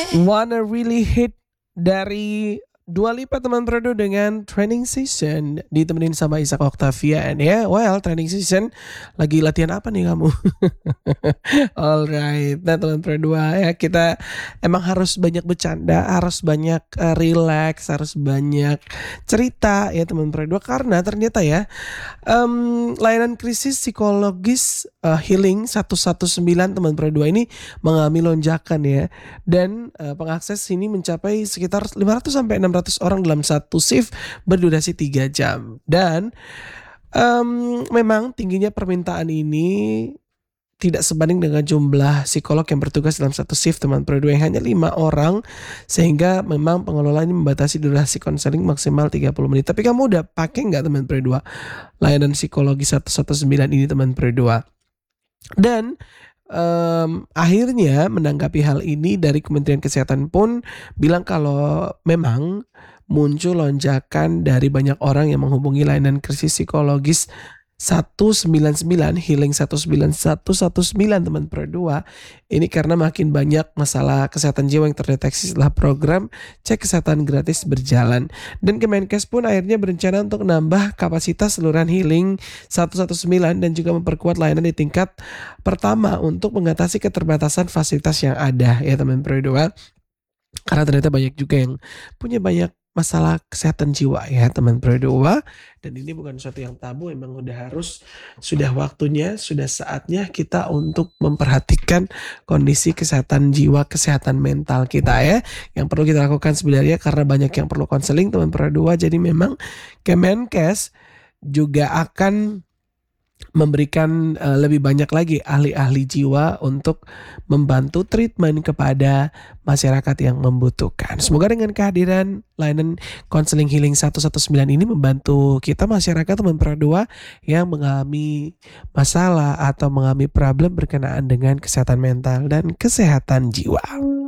Wanna Really Hit dari Dua Lipa teman Prodo dengan Training Session ditemenin sama Isaac Octavian ya. Well, Training Session lagi latihan apa nih kamu? Alright, nah teman Prodo ya kita emang harus banyak bercanda, harus banyak relax, harus banyak cerita ya teman Prodo karena ternyata ya layanan krisis psikologis healing 119 teman Prodo ini mengalami lonjakan ya. Dan pengakses ini mencapai sekitar 500 sampai 600 orang dalam satu shift berdurasi 3 jam. Dan memang tingginya permintaan ini tidak sebanding dengan jumlah psikolog yang bertugas dalam satu shift teman Prodo yang hanya 5 orang, sehingga memang pengelola ini membatasi durasi konseling maksimal 30 menit. Tapi kamu udah pakai nggak teman Prodo layanan psikologi 119 ini teman Prodo? Dan akhirnya menanggapi hal ini dari Kementerian Kesehatan pun bilang kalau memang muncul lonjakan dari banyak orang yang menghubungi layanan krisis psikologis 199 Healing 19119 teman Pro 2 ini karena makin banyak masalah kesehatan jiwa yang terdeteksi setelah program cek kesehatan gratis berjalan. Dan Kemenkes pun akhirnya berencana untuk menambah kapasitas seluruhan Healing 119 dan juga memperkuat layanan di tingkat pertama untuk mengatasi keterbatasan fasilitas yang ada ya teman Pro 2. Karena ternyata banyak juga yang punya banyak masalah kesehatan jiwa ya teman Pro 2. Dan ini bukan sesuatu yang tabu, emang sudah waktunya, sudah saatnya kita untuk memperhatikan kondisi kesehatan jiwa, kesehatan mental kita ya. Yang perlu kita lakukan sebenarnya karena banyak yang perlu konseling teman Pro 2. Jadi memang Kemenkes juga akan memberikan lebih banyak lagi ahli-ahli jiwa untuk membantu treatment kepada masyarakat yang membutuhkan. Semoga dengan kehadiran layanan konseling healing 119 ini membantu kita masyarakat teman Pro 2 yang mengalami masalah atau mengalami problem berkenaan dengan kesehatan mental dan kesehatan jiwa.